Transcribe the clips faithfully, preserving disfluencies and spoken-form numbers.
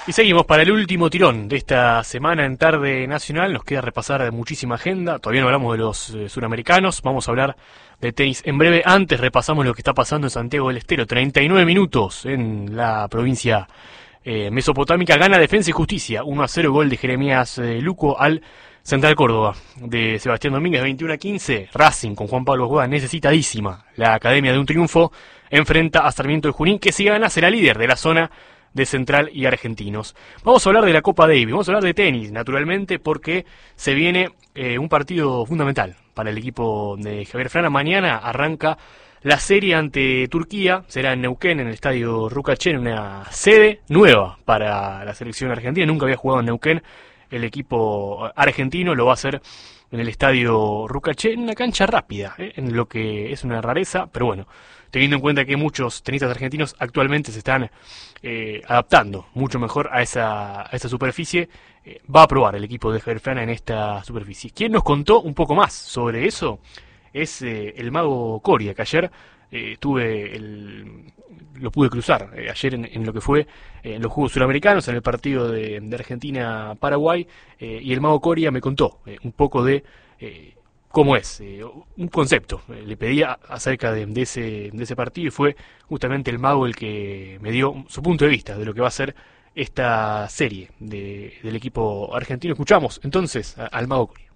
Y seguimos para el último tirón de esta semana en Tarde Nacional. Nos queda repasar muchísima agenda. Todavía no hablamos de los eh, suramericanos. Vamos a hablar de tenis en breve. Antes repasamos lo que está pasando en Santiago del Estero. treinta y nueve minutos en la provincia eh, mesopotámica. Gana Defensa y Justicia. uno a cero, gol de Jeremías eh, Luco al Central Córdoba de Sebastián Domínguez. veintiuno a quince. Racing con Juan Pablo Guada, necesitadísima. La Academia de un Triunfo enfrenta a Sarmiento de Junín, que si gana será líder de la zona de Central y Argentinos. Vamos a hablar de la Copa Davis, vamos a hablar de tenis, naturalmente, porque se viene eh, un partido fundamental para el equipo de Javier Frana. Mañana arranca la serie ante Turquía, será en Neuquén, en el estadio Rucachen, una sede nueva para la selección argentina. Nunca había jugado en Neuquén el equipo argentino, lo va a hacer en el estadio Rucachen, una cancha rápida, ¿eh? en lo que es una rareza, pero bueno, teniendo en cuenta que muchos tenistas argentinos actualmente se están eh, adaptando mucho mejor a esa, a esa superficie, eh, va a probar el equipo de Javier Frana en esta superficie. Quien nos contó un poco más sobre eso es eh, el mago Coria, que ayer eh, tuve el, lo pude cruzar, eh, ayer en, en lo que fue eh, en los Juegos Suramericanos, en el partido de, de Argentina-Paraguay, eh, y el mago Coria me contó eh, un poco de Eh, cómo es, eh, un concepto. Eh, le pedía acerca de, de, ese, de ese partido y fue justamente el mago el que me dio su punto de vista de lo que va a ser esta serie de, del equipo argentino. Escuchamos entonces a, al mago Coria.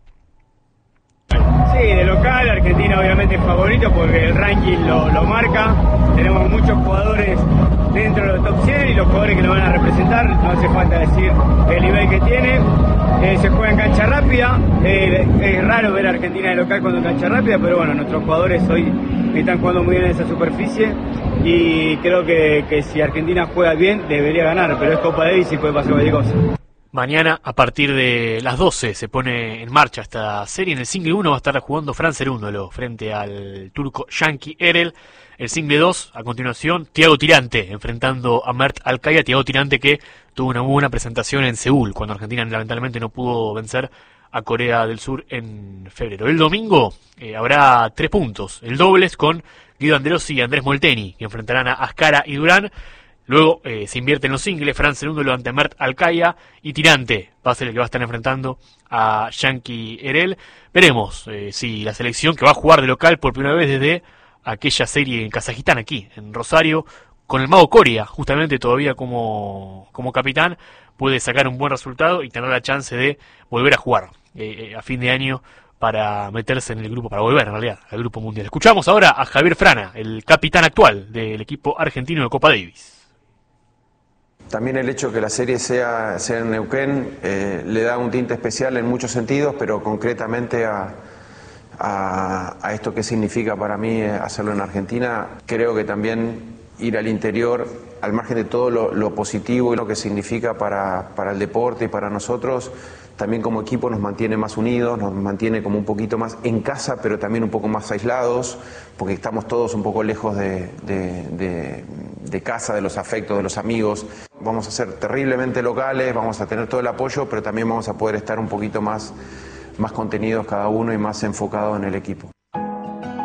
Sí, de local, Argentina obviamente es favorito porque el ranking lo, lo marca. Tenemos muchos jugadores dentro de los top cien y los jugadores que lo van a representar, no hace falta decir el nivel que tiene. Eh, se juega en cancha rápida, eh, es raro ver a Argentina de local cuando en cancha rápida, pero bueno, nuestros jugadores hoy están jugando muy bien en esa superficie y creo que, que si Argentina juega bien debería ganar, pero es Copa Davis y puede pasar cualquier cosa. Mañana a partir de las doce se pone en marcha esta serie. En el single uno va a estar jugando Fran Cerúndolo frente al turco Yanki Erel. El single dos, a continuación, Thiago Tirante enfrentando a Mert Alcaya. Thiago Tirante que tuvo una muy buena presentación en Seúl, cuando Argentina lamentablemente no pudo vencer a Corea del Sur en febrero. El domingo eh, habrá tres puntos. El dobles con Guido Androssi y Andrés Molteni, que enfrentarán a Ascara y Durán. Luego eh, se invierte en los singles, Fran Cerúndolo ante Mert Alcaya y Tirante va a ser el que va a estar enfrentando a Yanki Erel. Veremos eh, si la selección, que va a jugar de local por primera vez desde aquella serie en Kazajistán, aquí en Rosario, con el mago Coria justamente todavía como, como capitán, puede sacar un buen resultado y tener la chance de volver a jugar eh, a fin de año para meterse en el grupo, para volver en realidad al grupo mundial. Escuchamos ahora a Javier Frana, el capitán actual del equipo argentino de Copa Davis. También el hecho de que la serie sea, sea en Neuquén eh, le da un tinte especial en muchos sentidos, pero concretamente a, a, a esto que significa para mí hacerlo en Argentina, creo que también ir al interior, al margen de todo lo, lo positivo y lo que significa para, para el deporte y para nosotros, también como equipo nos mantiene más unidos, nos mantiene como un poquito más en casa, pero también un poco más aislados, porque estamos todos un poco lejos de, de, de, de casa, de los afectos, de los amigos. Vamos a ser terriblemente locales, vamos a tener todo el apoyo, pero también vamos a poder estar un poquito más, más contenidos cada uno y más enfocados en el equipo.